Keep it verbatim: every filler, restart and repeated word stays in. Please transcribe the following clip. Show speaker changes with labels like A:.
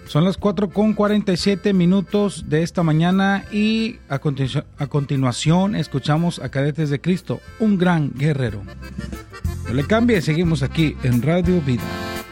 A: Son las cuatro con cuarenta y siete minutos de esta mañana y a, continu- a continuación escuchamos a Cadetes de Cristo, un gran guerrero. No le cambie, seguimos aquí en Radio Vida.